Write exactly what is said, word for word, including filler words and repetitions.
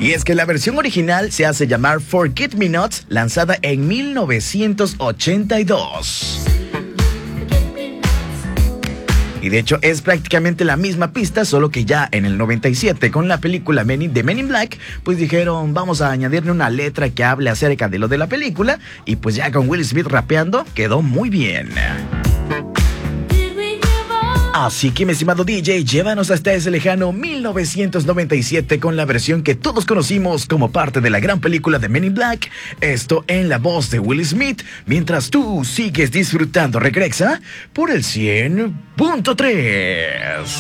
Y es que la versión original se hace llamar Forget Me Not, lanzada en mil novecientos ochenta y dos. Y de hecho es prácticamente la misma pista, solo que ya en el noventa y siete con la película Men in, de Men in Black, pues dijeron vamos a añadirle una letra que hable acerca de lo de la película, y pues ya con Will Smith rapeando quedó muy bien. Así que, mi estimado D J, llévanos hasta ese lejano mil novecientos noventa y siete con la versión que todos conocimos como parte de la gran película de Men in Black. Esto en la voz de Will Smith, mientras tú sigues disfrutando Regrexa por el cien punto tres.